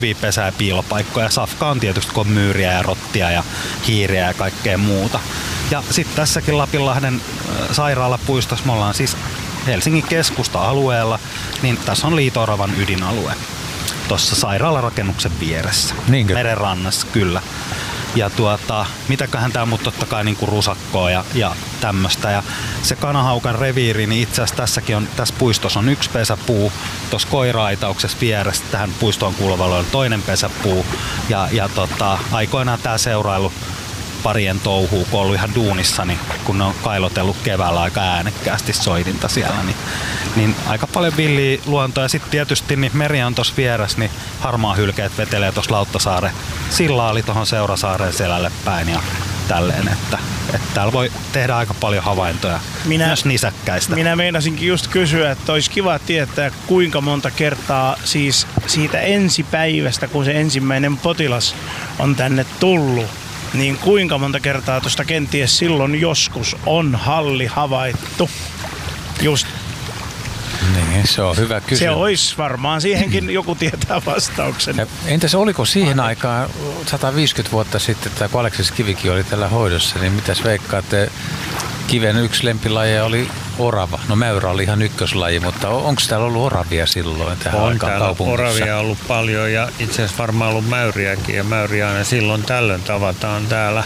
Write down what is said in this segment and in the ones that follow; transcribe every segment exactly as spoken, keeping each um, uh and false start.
pesää ja piilopaikkoja. Safka on tietysti kun on myyriä ja rottia ja hiiriä ja kaikkea muuta. Ja sitten tässäkin Lapinlahden sairaalapuistossa, me ollaan siis Helsingin keskusta-alueella, niin tässä on Liito-oravan ydinalue tuossa sairaalarakennuksen vieressä. Niinkö? Merenrannassa, kyllä. Ja tuota, mitäköhän tää mut totta kai niinku rusakkoa ja, ja tämmöstä. Ja se kanahaukan reviiri, niin itse asiassa tässäkin on, tässä puistossa on yksi pesäpuu. Tuossa koira-aitauksessa vieressä tähän puistoon kuuluvalla on toinen pesäpuu. Ja, ja tota, aikoinaan tää seurailu parien touhuu, kun on ollut ihan duunissa, niin kun ne on kailotellut keväällä aika äänekkäästi soitinta siellä, niin, niin aika paljon villiä luontoa. Ja sitten tietysti niin meri on tuossa vieressä, niin harmaa hylkeet vetelee tuossa Lauttasaaren sillä oli tuohon Seurasaaren selälle päin ja tälleen, että, että täällä voi tehdä aika paljon havaintoja minä, myös nisäkkäistä. Minä meinasinkin just kysyä, että olisi kiva tietää, kuinka monta kertaa siis siitä ensipäivästä, kun se ensimmäinen potilas on tänne tullut, niin kuinka monta kertaa tuosta kenties silloin joskus on halli havaittu? Just. Niin, se on hyvä kysymys. Se olisi varmaan siihenkin joku tietää vastauksen. Ja entäs oliko siihen aikaan sata viisikymmentä vuotta sitten, tai kun Aleksis Kivikin oli tällä hoidossa, niin mitäs veikkaatte? Kiven yksi lempilaji oli orava. No mäyrä oli ihan ykköslaji, mutta onko täällä ollut oravia silloin tähän on aikaan kaupungissa? On oravia ollut paljon ja itse asiassa varmaan ollut mäyriäkin ja mäyriä aina silloin tällöin tavataan täällä.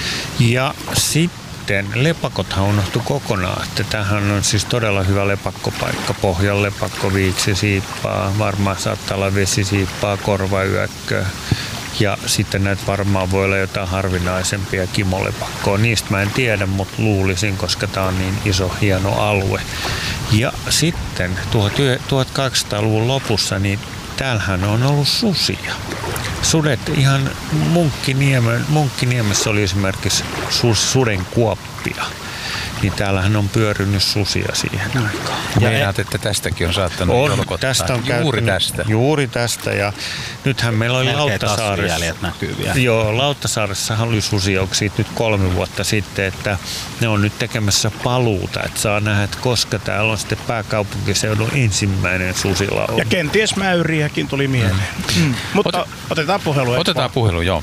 Ja sitten lepakothan unohtui kokonaan, että tämähän on siis todella hyvä lepakkopaikka. Pohjan lepakko, viiksisiippaa, varmaan saattaa olla vesisiippaa, korvayökkö. Ja sitten näitä varmaan voi olla jotain harvinaisempia kimolepakkoa. Niistä mä en tiedä, mutta luulisin, koska tää on niin iso, hieno alue. Ja sitten tuhatkahdeksansataaluvun lopussa, niin täällähän on ollut susia. Sudet ihan Munkkiniemen, Munkkiniemessä oli esimerkiksi suden kuoppia. Niin täällähän on pyörinyt susia siihen aikaan. Meinaat, että tästäkin on saattanut on, jolkottaa. Tästä on juuri käyttänyt, tästä. Juuri tästä. Ja nythän meillä oli Lauttasaaressa. Joo, Lauttasaaressahan oli susijouksia nyt kolme vuotta sitten, että ne on nyt tekemässä paluuta. Että saa nähdä, että koska täällä on sitten pääkaupunkiseudun ensimmäinen susilauma. Ja kenties mäyriäkin tuli mieleen. Mm. Mm. Mutta Ot- otetaan puhelu. Otetaan puhelu, joo.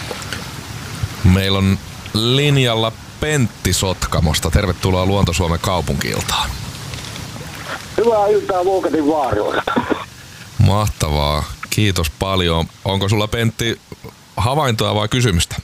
Meillä on linjalla Pentti Sotkamosta. Tervetuloa Luonto-Suomen kaupunki-iltaan. Hyvää iltaa Vuokatin vaaroilta. Mahtavaa. Kiitos paljon. Onko sulla, Pentti, havaintoa vai kysymystä?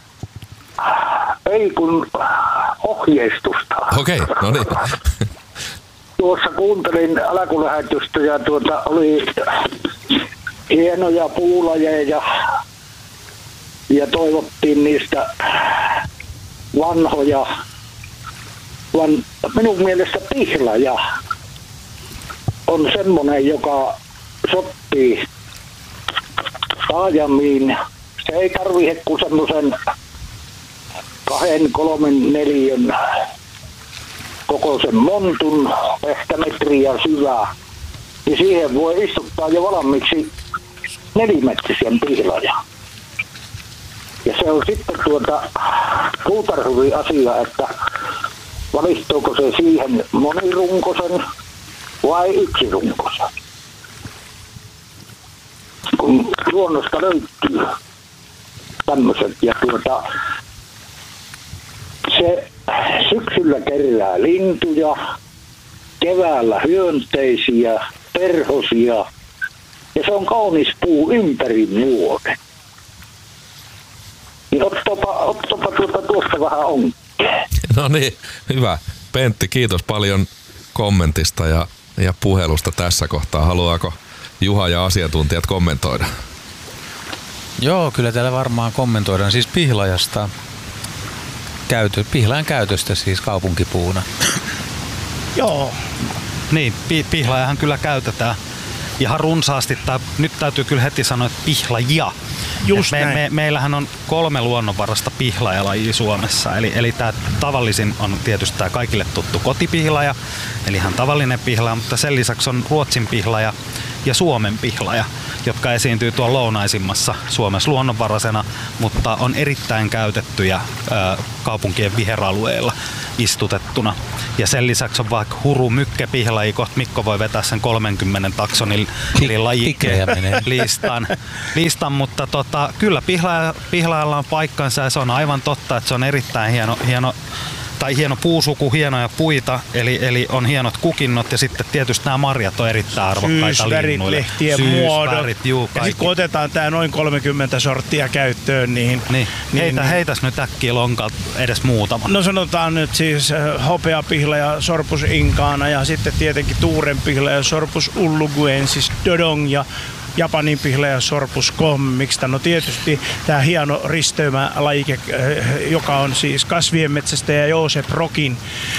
Ei kun ohjeistusta. Okei, okay, no niin. Tuossa kuuntelin alkulähetystä ja tuota oli hienoja puulajeja ja toivottiin niistä vanhoja, van, minun mielestä pihlaja on semmoinen, joka sopii taajamiin. Se ei tarvitse kuin semmoisen kahden, kolmen, neljän kokoisen montun, ehkä metriä syvää. Ja siihen voi istuttaa jo valmiiksi nelimetrisen pihlajan. Ja se on sitten tuota puutarhuri asia, että valittuuko se siihen monirunkosen vai yksirunkosen. Kun luonnosta löytyy tämmöiset ja tuota se syksyllä kerää lintuja, keväällä hyönteisiä, perhosia ja se on kaunis puu ympäri vuoden. Niin ottapa, ottapa tuota, tuosta vähän onkkeen. No niin, hyvä. Pentti, kiitos paljon kommentista ja, ja puhelusta tässä kohtaa. Haluaako Juha ja asiantuntijat kommentoida? Joo, kyllä täällä varmaan kommentoidaan siis pihlajasta. Käytö, pihlajan käytöstä siis kaupunkipuuna. Joo. Niin, pi- pihlajahan kyllä käytetään ihan runsaasti. Tää, nyt täytyy kyllä heti sanoa, että pihlajia. Just me, näin. me, meillähän on kolme luonnonvarasta pihlajalajia Suomessa. Eli, eli tämä tavallisin on tietysti tämä kaikille tuttu kotipihlaja, eli ihan tavallinen pihlaja, mutta sen lisäksi on Ruotsin pihlaja ja Suomen pihlaja, jotka esiintyy tuolla lounaisimmassa Suomessa luonnonvaraisena, mutta on erittäin käytettyjä ö, kaupunkien viheralueilla istutettuna. Ja sen lisäksi on vaikka huru mykkäpihlaja, kohta Mikko voi vetää sen kolmenkymmenen taksonin eli lajilistan, listan, mutta tota, kyllä pihlaja, pihlajalla on paikkansa ja se on aivan totta, että se on erittäin hieno, hieno tai hieno puusuku, hienoja puita, eli, eli on hienot kukinnot ja sitten tietysti nämä marjat on erittäin arvokkaita syysvärit, linnuille. lehtien muodot. Juu, ja sitten kun otetaan tämä noin kolmekymmentä sorttia käyttöön, niin... niin, niin heitä, niin heitäs nyt äkkiä lonkalta edes muutama. No sanotaan nyt siis äh, hopeapihlaja Sorpus inkaana ja sitten tietenkin tuurenpihlaja Sorpus ulluguensis dodong ja Japanin pihlaja Sorpus commixta. No tietysti tämä hieno risteymälaike, joka on siis kasvien metsästäjä Josep Rockin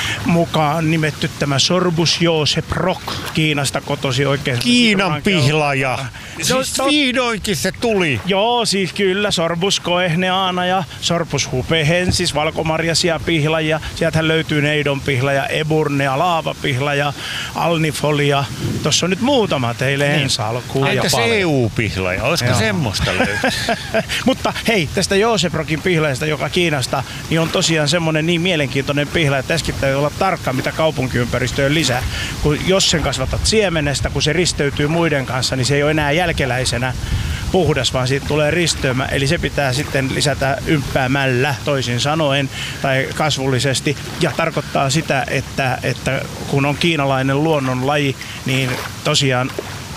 mukaan nimetty tämä Sorbus Josep Rock, Kiinasta kotosi oikein. Kiinan pihlaja. No, Siis vihdoinkin se tuli. Joo, siis kyllä. Sorbus coehneana ja Sorpus hupehensis, valkomarjasia pihlaja. Sieltähän löytyy neidon pihlaja, eburnea, laavapihlaja, alnifolia. Tuossa on nyt muutama teille niin. ensi alkuun. Entäs E U-pihlaja? Olisiko Joo. semmoista löytyy? Mutta hei, tästä Josep Rockin pihlajasta, joka Kiinasta, niin on tosiaan semmoinen niin mielenkiintoinen pihla, että tässäkin täytyy olla tarkka, mitä kaupunkiympäristöön lisää. Kun jos sen kasvatat siemenestä, kun se risteytyy muiden kanssa, niin se ei ole enää jälkeläisenä puhdas, vaan siitä tulee risteymä. Eli se pitää sitten lisätä ympäämällä, toisin sanoen, tai kasvullisesti. Ja tarkoittaa sitä, että, että kun on kiinalainen luonnonlaji, niin tosiaan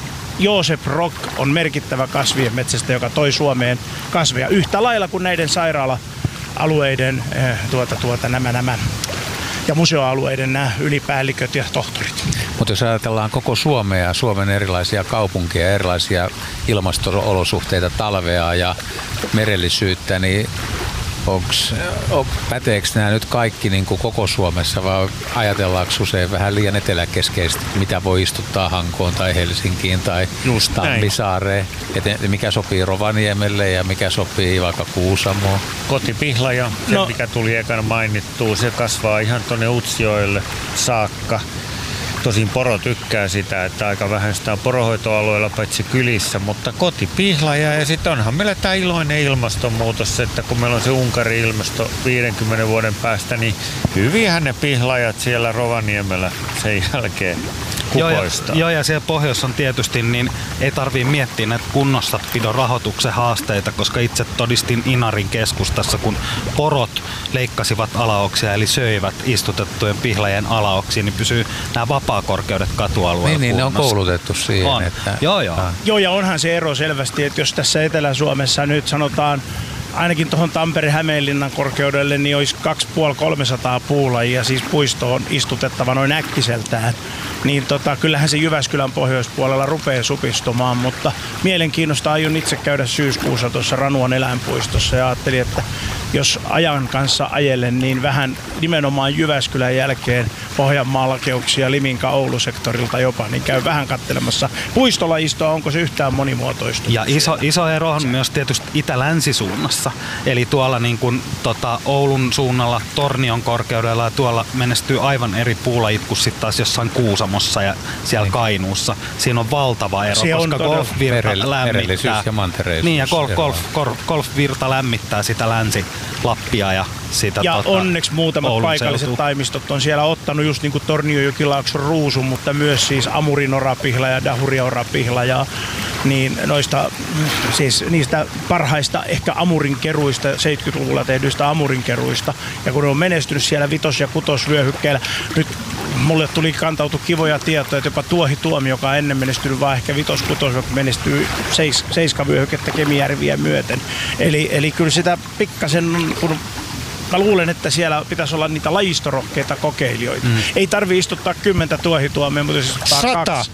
Josep Rock on merkittävä kasvien metsästä, joka toi Suomeen kasveja yhtä lailla kuin näiden sairaala-alueiden tuota, tuota, nämä, nämä ja museoalueiden nämä ylipäälliköt ja tohtorit. Mutta jos ajatellaan koko Suomea ja Suomen erilaisia kaupunkeja, erilaisia ilmasto-olosuhteita, talvea ja merellisyyttä, niin onks, on, päteekö nämä nyt kaikki niin kuin koko Suomessa vai ajatellaanko usein vähän liian eteläkeskeisesti, mitä voi istuttaa Hankoon tai Helsinkiin tai Tammisaareen, että mikä sopii Rovaniemelle ja mikä sopii vaikka Kuusamoon? Kotipihlaja, se no. mikä tuli ekana mainittua, se kasvaa ihan tuonne Utsjoelle saakka. Tosin poro tykkää sitä, että aika vähän sitä on porohoitoalueella paitsi kylissä, mutta kotipihlaja ja sitten onhan meillä tämä iloinen ilmastonmuutos, että kun meillä on se Unkarin ilmasto viidenkymmenen vuoden päästä, niin hyvinhän ne pihlajat siellä Rovaniemellä sen jälkeen kukoistaa. Joo, ja siellä pohjoissa on tietysti, niin ei tarvii miettiä näitä kunnossapidon rahoituksen haasteita, koska itse todistin Inarin keskustassa, kun porot leikkasivat alaoksia, eli söivät istutettujen pihlajien alaoksia, niin pysyy nämä vapaakorkeudet katualueella Niin, niin ne on kunnossa. koulutettu siihen. On. Että... Joo, joo. Joo, ja onhan se ero selvästi, että jos tässä Etelä-Suomessa nyt sanotaan ainakin tuohon Tampere-Hämeenlinnan korkeudelle, niin olisi kaksisataaviisikymmentä kolmesataa puulajia, siis puistoon istutettava noin äkkiseltään. Niin tota, kyllähän se Jyväskylän pohjoispuolella rupeaa supistumaan, mutta mielenkiinnosta aion itse käydä syyskuussa tuossa Ranuan eläinpuistossa ja ajattelin, että jos ajan kanssa ajelen, niin vähän nimenomaan Jyväskylän jälkeen Pohjanmaa-lakeuksia Liminka Oulu-sektorilta jopa, niin käy vähän katselemassa puistolajistoa, onko se yhtään monimuotoistunut. Ja iso, iso ero on myös tietysti itä-länsisuunnassa, eli tuolla niin kuin, tota, Oulun suunnalla Tornion korkeudella ja tuolla menestyy aivan eri puulajit kuin sitten taas jossain Kuusamossa ja siellä niin. Kainuussa. Siinä on valtava ero, se koska golfvirta lämmittää. Ja mantereisuus. Niin ja golf, golf, golf, golfvirta lämmittää sitä länsi-Lappia ja sitä ja tota, onneksi muutamat Oulun paikalliset seutu. taimistot on siellä ottanut just niin kuin Tornio-Jokilaakson ruusun, mutta myös siis amurinora-pihla ja dahuriora-pihla ja niin noista siis niistä parhaista ehkä amurinkeruista, seitsemänkymmentäluvulla tehdyistä amurinkeruista. Ja kun ne on menestynyt siellä vitos- ja kutosvyöhykkeellä, nyt mulle tuli kantautu kivoja tietoja, että jopa Tuohituomi, joka on ennen menestynyt vaan ehkä vitos-kutos, menestyy seis, seiskavyöhykettä Kemijärviä myöten. Eli, eli kyllä sitä pikkasen, kun mä luulen, että siellä pitäisi olla niitä lajistorokkeita kokeilijoita. Mm. Ei tarvitse istuttaa kymmentä tuohituomia, mutta siis istuttaa kaksi.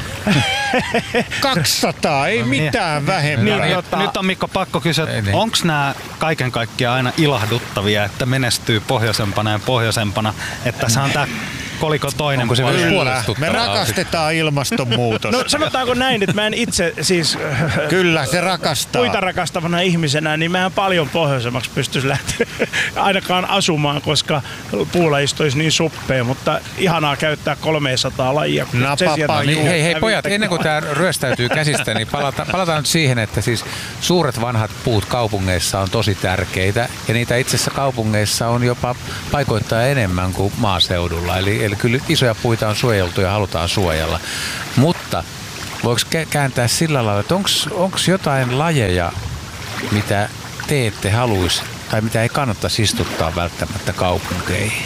kaksisataa, ei mitään vähemmän. Niin, tota... Nyt on Mikko pakko kysyä, niin. Onko nämä kaiken kaikkiaan aina ilahduttavia, että menestyy pohjoisempana ja pohjoisempana, että tässä on tämä kolikon toinen Onko se puoli. myös Kyllä, huolestuttavaa? me rakastetaan ilmastonmuutosta. No sanotaanko näin, että mä en itse siis Kyllä, se rakastaa. puita rakastavana ihmisenä, niin mä en paljon pohjoisemmaksi pystyisi lähteä ainakaan asumaan, koska puulajisto olisi niin suppea, mutta ihanaa käyttää kolmesataa lajia. kun Napapa se sieltä Niin, hei, hei hävittää. pojat, ennen kuin tämä ryöstäytyy käsistä, niin palata, palataan nyt siihen, että siis suuret vanhat puut kaupungeissa on tosi tärkeitä ja niitä itse asiassa kaupungeissa on jopa paikoittain enemmän kuin maaseudulla. Eli, eli kyllä isoja puita on suojeltu ja halutaan suojella. Mutta voiko kääntää sillä lailla, että onko jotain lajeja, mitä te ette haluaisi tai mitä ei kannattaisi istuttaa välttämättä kaupunkeihin?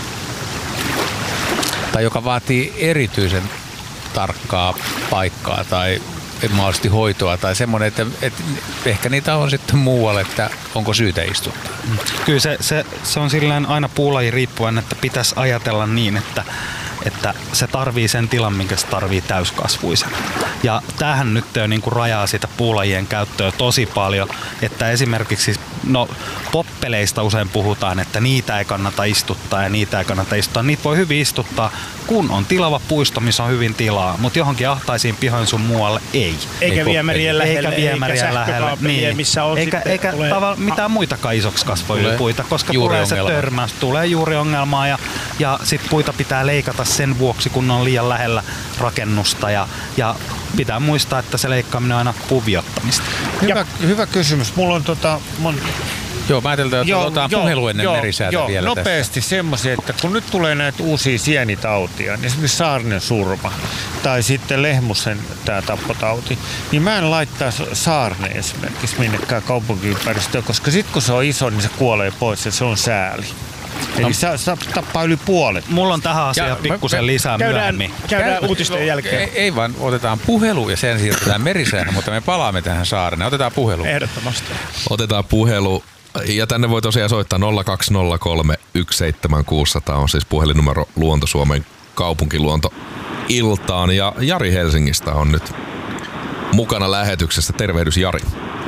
Tai joka vaatii erityisen tarkkaa paikkaa tai mahdollisesti hoitoa tai semmoinen, että, että ehkä niitä on sitten muualle, että onko syytä istuttaa. Kyllä se, se, se on silleen aina puulaji riippuen, että pitäisi ajatella niin, että, että se tarvii sen tilan, minkä se tarvii täyskasvuisena. Ja tämähän nyt jo niin kuin rajaa sitä puulajien käyttöä tosi paljon, että esimerkiksi no, poppeleista usein puhutaan, että niitä ei kannata istuttaa ja niitä ei kannata istuttaa. Niitä voi hyvin istuttaa, kun on tilava puisto, missä on hyvin tilaa, mutta johonkin ahtaisiin pihoin sun muualle ei. Eikä ei viemärien lähelle, eikä viemärien lähelle, niin. missä on eikä, sitten eikä tulee... tavalla, mitään muitakaan isoksi kasvavia Tulee puita, koska tulee se törmäys, tulee juuriongelmaa ja, ja sit puita pitää leikata sen vuoksi, kun on liian lähellä rakennusta ja, ja pitää muistaa, että se leikkaaminen on aina puviottamista. Hyvä, hyvä kysymys. Mulla on tota... Mun... Joo, mä ajattelin, että otetaan puhelu ennen joo, merisäätä joo, vielä nopeasti semmoisia, että kun nyt tulee näitä uusia sienitautia, niin esimerkiksi saarnen surma tai sitten lehmusen tämä tappotauti, niin mä en laittaisi saarne esimerkiksi minnekään kaupunkiympäristöön, koska sitten kun se on iso, niin se kuolee pois ja se on sääli. Eli no. se, se tappaa yli puolet. Mulla on tähän asiaan pikkusen lisää käydään, myöhemmin. Käydään uutisten jälkeen. Ei, ei vaan, otetaan puhelu ja sen siirrytään merisäähän, mutta me palaamme tähän saareen. Otetaan puhelu. Ehdottomasti. Otetaan puhelu. Ja tänne voi tosiaan soittaa nolla kaksi nolla kolme yksi seitsemän kuusi nolla nolla on siis puhelinnumero Luonto-Suomen kaupunkiluontoiltaan. Ja Jari Helsingistä on nyt mukana lähetyksessä. Tervehdys Jari.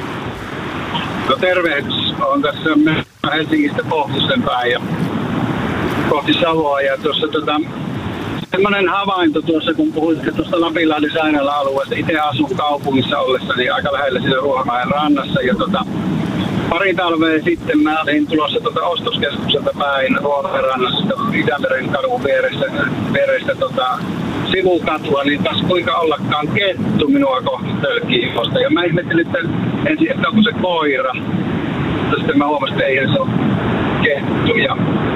No tervehdys. Olen tässä Helsingistä pohjoisen päin ja kohti Savoa. Ja tuossa tota, semmoinen havainto tuossa, kun puhuitte tuosta Lapinlahden sairaala-alueesta. Itse asun kaupungissa ollessa, niin aika lähellä siinä Ruohomäen rannassa. Ja tota, pari talvea sitten mä olin tulossa tuota ostoskeskukselta päin Ruohomäen rannassa Itämeren kadun vieressä, vieressä tota, sivukatua, niin taas kuinka ollakaan kettu minua kohti tölkkiin juosta. Ja mä ihmettelin, että ensin, että onko se koira. Mutta sitten mä huomasin, että ei se ole kettu. Ja,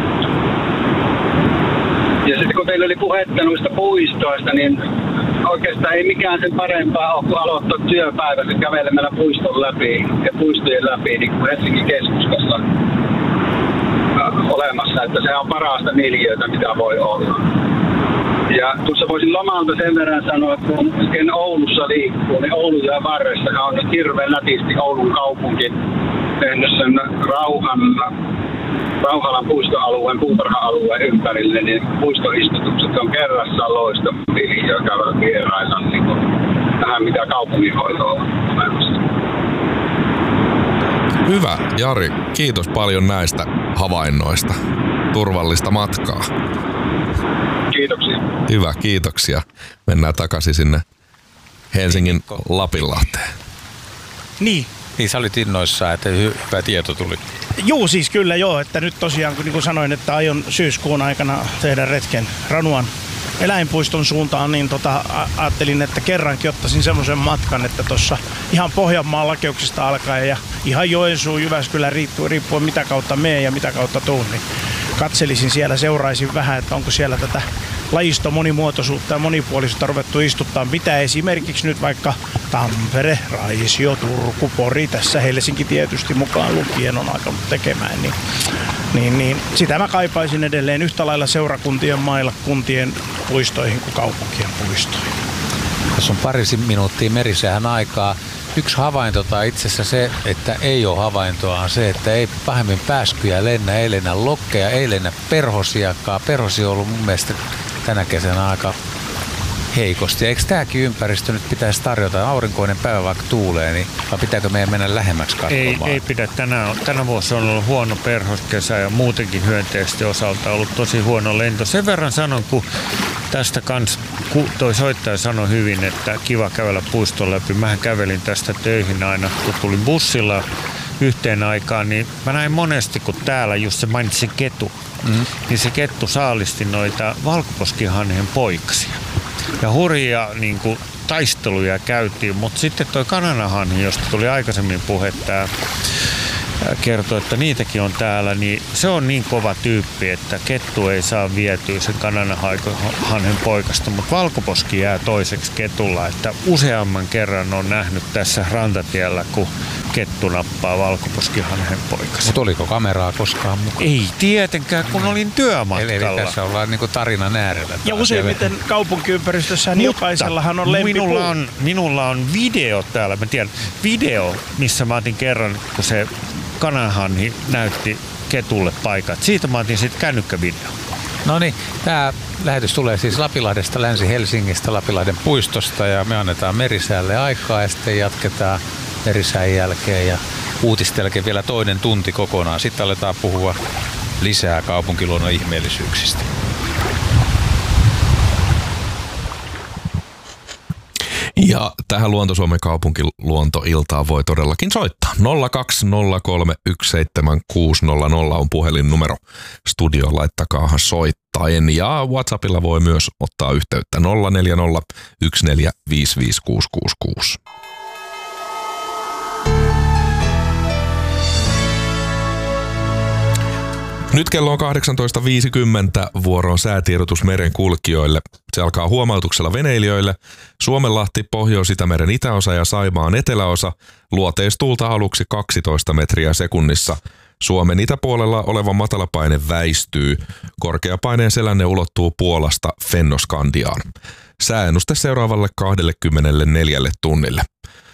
ja sitten kun teillä oli puhetta noista puistoista, niin oikeastaan ei mikään sen parempaa ole kuin aloittaa työpäivässä kävelemällä puiston läpi ja puistojen läpi niin kuin Helsingin keskustassa olemassa, että se on parasta miljöötä, mitä voi olla. Ja tuossa voisin lomalta sen verran sanoa, että kun ken Oulussa liikkuu, niin Oulun ja varressa on nyt hirveän nätisti Oulun kaupunki tehnyt sen rauhan, Rauhalan puistoalueen, puutarha-alueen ympärille, niin puistoistutukset on kerrassaan loistavia, joka käyvät vierailla niin tähän, mitä kaupunginhoito on olemassa. Hyvä, Jari. Kiitos paljon näistä havainnoista. Turvallista matkaa. Kiitoksia. Hyvä, kiitoksia. Mennään takaisin sinne Helsingin Lapinlahteen. Niin. Niin sä olit innoissaan, että hyvä tieto tuli. Juu, siis kyllä joo, että nyt tosiaan kun niin kuin sanoin, että aion syyskuun aikana tehdä retken Ranuan eläinpuiston suuntaan, niin tota, ajattelin, että kerrankin ottaisin semmoisen matkan, että tuossa ihan Pohjanmaan lakeuksista alkaen ja ihan Joensuu, Jyväskylä riippuen, riippuen mitä kautta mene ja mitä kautta tuun, niin katselisin siellä, seuraisin vähän, että onko siellä tätä lajiston monimuotoisuutta ja monipuolisuutta ruvettu istuttaa, mitä esimerkiksi nyt vaikka Tampere, Raisio, Turku, Pori, tässä Helsinki tietysti mukaan lukien on alkanut tekemään, niin, niin, niin sitä mä kaipaisin edelleen yhtä lailla seurakuntien mailla, kuntien puistoihin kuin kaupunkien puistoihin. Tässä on parisi minuuttia merisäähän aikaa. Yksi havainto tai itse asiassa se, että ei ole havaintoa, on se, että ei pahemmin pääskyjä lennä, ei lennä lokkeja, ei lennä perhosiakaan. Perhosi on ollut mun mielestä tänä kesänä aika heikosti. Eikö tämäkin ympäristö nyt pitäisi tarjota aurinkoinen päivä vaikka tuulee, niin vai pitääkö meidän mennä lähemmäksi katsomaan? Ei, ei pidä. Tänä, tänä vuosi on ollut huono perhoskesä ja muutenkin hyönteisten osalta on ollut tosi huono lento. Sen verran sanon, kun tästä kans, kun toi soittaja sanoi hyvin, että kiva kävellä puiston läpi. Mähän kävelin tästä töihin aina, kun tulin bussilla yhteen aikaan, niin mä näin monesti, kun täällä just se mainitsi ketu, mm. niin se kettu saalisti noita valkoposkihanhen poikasia. Ja hurjia niin kuin, taisteluja käytiin, mutta sitten toi kananahanhi, josta tuli aikaisemmin puhetta, kertoi, että niitäkin on täällä, niin se on niin kova tyyppi, että kettu ei saa vietyä sen kananahanhen poikasta, mutta valkoposki jää toiseksi ketulla, että useamman kerran on nähnyt tässä rantatiellä, kun kettu nappaa valkoposkihanhen poikasta. Mutta oliko kameraa koskaan mukaan? Ei tietenkään, kun olin työmatkalla. Eli, eli tässä ollaan niinku tarinan äärellä. Ja useimmiten kaupunkiympäristössä niin jokaisellahan on lempipuu. Minulla on, minulla on video täällä, mä tiedän, video, missä mä otin kerran, kun se kananhanhi näytti ketulle paikat. Siitä mä otin sitten kännykkävideo. No niin, tämä lähetys tulee siis Lapilahdesta, Länsi-Helsingistä, Lapilahden puistosta ja me annetaan Merisäälle aikaa ja sitten jatketaan Merisään jälkeen ja uutisten jälkeen vielä toinen tunti kokonaan. Sitten aletaan puhua lisää kaupunkiluonnon ihmeellisyyksistä. Ja tähän Luonto-Suomen kaupunkiluontoiltaan voi todellakin soittaa. nolla kaksi nolla kolme yksi seitsemän kuusi nolla nolla on puhelinnumero. Studioon laittakaahan soittaen. Ja WhatsAppilla voi myös ottaa yhteyttä nolla neljä nolla yksi neljä viisi viisi kuusi kuusi kuusi. Nyt kello on kahdeksantoista viisikymmentä, vuoroon säätiedotus merenkulkijoille. Se alkaa huomautuksella veneilijöille. Suomenlahti, Pohjois-Itämeren itäosa ja Saimaan eteläosa. Luoteistuulta aluksi kaksitoista metriä sekunnissa. Suomen itäpuolella oleva matalapaine väistyy. Korkeapaineen selänne ulottuu Puolasta Fennoskandiaan. Sääennuste seuraavalle kaksikymmentäneljä tunnille.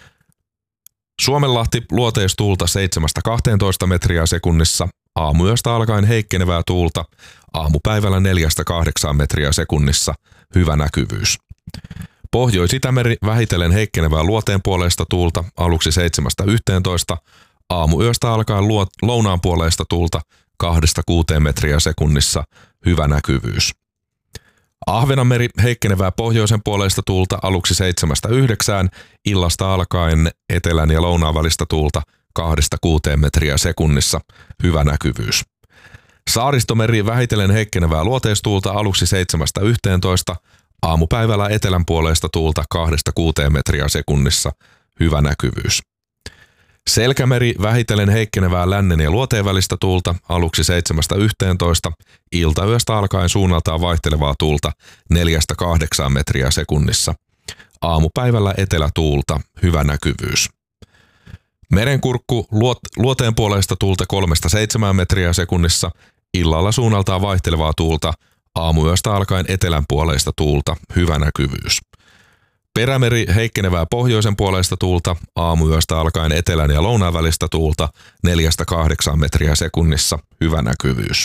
Suomenlahti, luoteistuulta seitsemästä kahteentoista metriä sekunnissa. Aamuyöstä alkaen heikkenevää tuulta, aamupäivällä neljästä kahdeksaan metriä sekunnissa, hyvä näkyvyys. Pohjois-Itämeri vähitellen heikkenevää luoteen puoleista tuulta, aluksi seitsemästä yhteentoista, aamuyöstä alkaen luot, lounaan puoleista tuulta, kahdesta kuuteen metriä sekunnissa, hyvä näkyvyys. Ahvenanmeri heikkenevää pohjoisen puoleista tuulta, aluksi seitsemästä yhdeksään, illasta alkaen etelän ja lounaan välistä tuulta, kahdesta kuuteen metriä sekunnissa, hyvä näkyvyys. Saaristomeri vähitellen heikkenevää luoteistuulta aluksi seitsemästä yhteentoista, aamupäivällä etelän puoleista tuulta kahdesta kuuteen metriä sekunnissa, hyvä näkyvyys. Selkämeri vähitellen heikkenevää lännen ja luoteen välistä tuulta aluksi seitsemästä yhteentoista, iltayöstä alkaen suunnaltaan vaihtelevaa tuulta neljästä kahdeksaan metriä sekunnissa, aamupäivällä etelätuulta, hyvä näkyvyys. Merenkurkku luot, luoteen puoleista tuulta kolmesta seitsemään metriä sekunnissa, illalla suunnaltaan vaihtelevaa tuulta, aamuyöstä alkaen etelän puoleista tuulta, hyvä näkyvyys. Perämeri heikkenevää pohjoisen puoleista tuulta, aamuyöstä alkaen etelän ja lounaan välistä tuulta, neljästä kahdeksaan metriä sekunnissa, hyvä näkyvyys.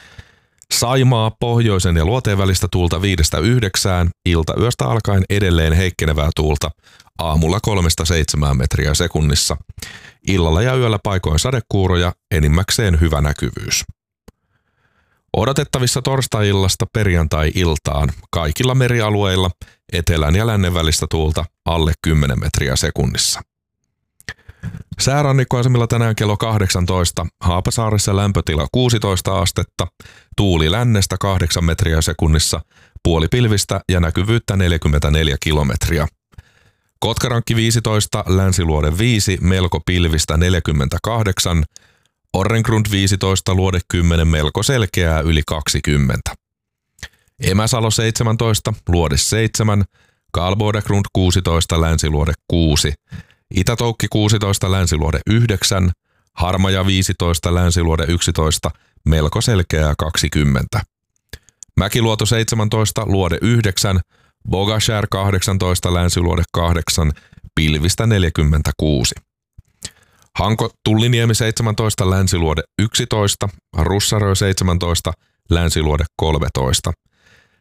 Saimaa pohjoisen ja luoteen välistä tuulta viidestä yhdeksään, iltayöstä alkaen edelleen heikkenevää tuulta, aamulla kolmesta seitsemään metriä sekunnissa. Illalla ja yöllä paikoin sadekuuroja, enimmäkseen hyvä näkyvyys. Odotettavissa torstai-illasta perjantai-iltaan kaikilla merialueilla etelän ja lännen välistä tuulta alle kymmenen metriä sekunnissa. Säärannikkoasemilla tänään kello kahdeksantoista, Haapasaaressa lämpötila kuusitoista astetta, tuuli lännestä kahdeksan metriä sekunnissa, puoli pilvistä ja näkyvyyttä neljäkymmentäneljä kilometriä. Kotkarankki viisitoista, Länsiluode viisi, melko pilvistä neljäkymmentäkahdeksan, Orrengrund viisitoista, Luode kymmenen, melko selkeää yli kaksikymmentä. Emäsalo seitsemäntoista, Luode seitsemän, Karlbodagrund kuusitoista, Länsiluode kuusi, Itätoukki kuusitoista, Länsiluode yhdeksän, Harmaja viisitoista, Länsiluode yksitoista, melko selkeää kaksikymmentä. Mäkiluoto seitsemäntoista, Luode yhdeksän, Bogashär kahdeksantoista, Länsiluode kahdeksan, pilvistä neljäkymmentäkuusi. Hanko Tulliniemi seitsemäntoista, Länsiluode yksitoista, Russarö seitsemäntoista, Länsiluode kolmetoista.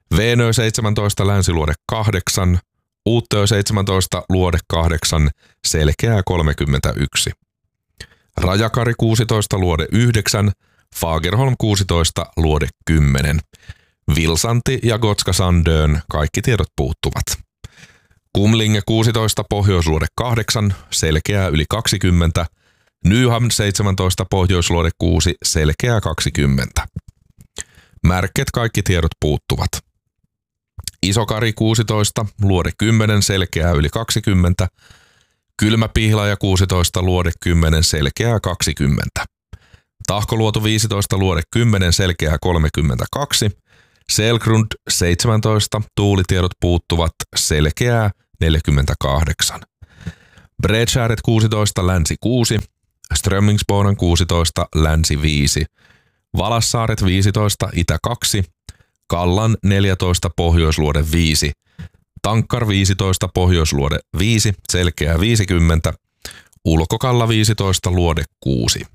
Veenö seitsemäntoista, länsiluode kahdeksan, Uuttöö seitsemäntoista, luode kahdeksan, selkeää kolmekymmentäyksi. Rajakari kuusitoista, luode yhdeksän, Fagerholm kuusitoista, luode kymmenen. Vilsanti ja Gotska Sandön, kaikki tiedot puuttuvat. Kumlinge kuusitoista, pohjoisluode kahdeksan, selkeää yli kaksikymmentä. Nyhamn seitsemäntoista, pohjoisluode kuusi, selkeää kaksikymmentä. Märket, kaikki tiedot puuttuvat. Isokari kuusitoista, luode kymmenen, selkeää yli kaksikymmentä. Kylmäpihlaaja kuusitoista, luode kymmenen, selkeää kaksikymmentä. Tahkoluoto viisitoista, luode kymmenen, selkeää kolmekymmentäkaksi. Selgrund seitsemäntoista, tuulitiedot puuttuvat, selkeää neljäkymmentäkahdeksan. Bredskäret kuusitoista, länsi kuusi. Strömmingsbonan kuusitoista, länsi viisi. Valassaaret viisitoista, itä kaksi. Kallan neljätoista, pohjoisluode viisi. Tankkar viisitoista, pohjoisluode viisi, selkeää viisikymmentä. Ulkokalla viisitoista, luode kuusi.